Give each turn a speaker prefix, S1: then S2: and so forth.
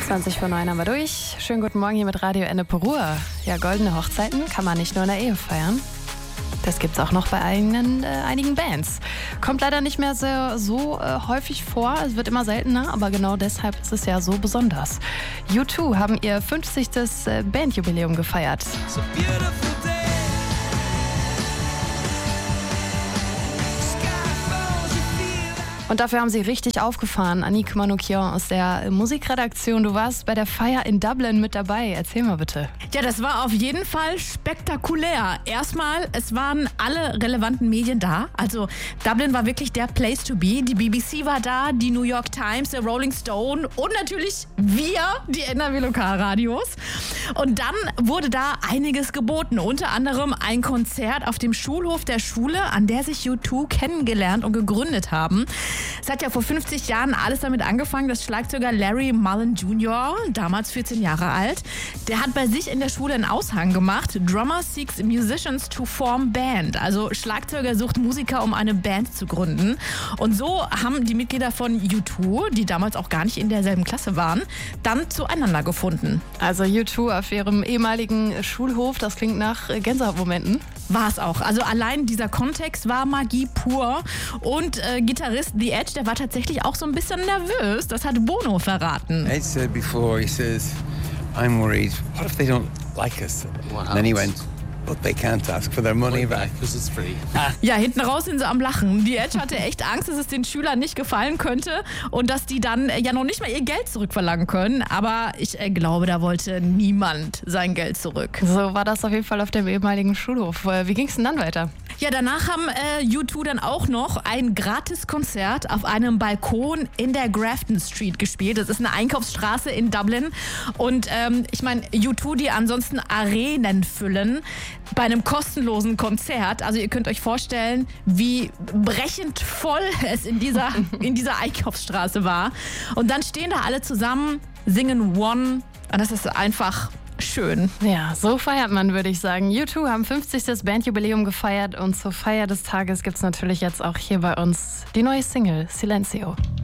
S1: 20 vor 9 haben wir durch. Schönen guten Morgen hier mit Radio Ennepe-Ruhr. Ja, goldene Hochzeiten kann man nicht nur in der Ehe feiern. Das gibt's auch noch bei einigen Bands. Kommt leider nicht mehr so häufig vor. Es wird immer seltener, aber genau deshalb ist es ja so besonders. U2 haben ihr 50. Bandjubiläum gefeiert.
S2: So beautiful day.
S1: Und dafür haben sie richtig aufgefahren. Annick Manoukian aus der Musikredaktion. Du warst bei der Feier in Dublin mit dabei. Erzähl mal bitte.
S3: Ja, das war auf jeden Fall spektakulär. Erstmal, es waren alle relevanten Medien da. Also Dublin war wirklich der Place to be. Die BBC war da, die New York Times, der Rolling Stone und natürlich wir, die NRW Lokalradios. Und dann wurde da einiges geboten. Unter anderem ein Konzert auf dem Schulhof der Schule, an der sich U2 kennengelernt und gegründet haben. Es hat ja vor 50 Jahren alles damit angefangen, dass Schlagzeuger Larry Mullen Jr., damals 14 Jahre alt, der hat bei sich in der Schule einen Aushang gemacht. Drummer seeks musicians to form band. Also Schlagzeuger sucht Musiker, um eine Band zu gründen. Und so haben die Mitglieder von U2, die damals auch gar nicht in derselben Klasse waren, dann zueinander gefunden.
S1: Also U2 auf ihrem ehemaligen Schulhof, das klingt nach Gänsehautmomenten.
S3: War es auch. Also allein dieser Kontext war Magie pur. Und Gitarrist The Edge, der war tatsächlich auch so ein bisschen nervös. Das hat Bono verraten.
S4: Ed said before, he says, I'm worried, what if they don't like us? And then he went, but they can't ask for their money back.
S2: Because it's free.
S3: Ja, hinten raus sind sie am Lachen. The Edge hatte echt Angst, dass es den Schülern nicht gefallen könnte und dass die dann ja noch nicht mal ihr Geld zurückverlangen können. Aber ich glaube, da wollte niemand sein Geld zurück.
S1: So war das auf jeden Fall auf dem ehemaligen Schulhof. Wie ging es denn dann weiter?
S3: Ja, danach haben U2 dann auch noch ein Gratiskonzert auf einem Balkon in der Grafton Street gespielt. Das ist eine Einkaufsstraße in Dublin. Und ich meine, U2, die ansonsten Arenen füllen, bei einem kostenlosen Konzert. Also ihr könnt euch vorstellen, wie brechend voll es in dieser Einkaufsstraße war. Und dann stehen da alle zusammen, singen One. Und das ist einfach schön.
S1: Ja, so feiert man, würde ich sagen. U2 haben 50. Bandjubiläum gefeiert und zur Feier des Tages gibt es natürlich jetzt auch hier bei uns die neue Single Silencio.